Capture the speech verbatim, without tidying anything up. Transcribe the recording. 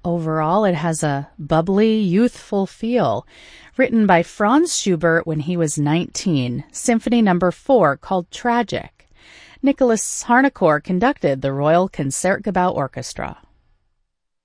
Overall, it has a bubbly, youthful feel. Written by Franz Schubert when he was nineteen, Symphony Number four, called Tragic. Nicholas Harnoncourt conducted the Royal Concertgebouw Orchestra.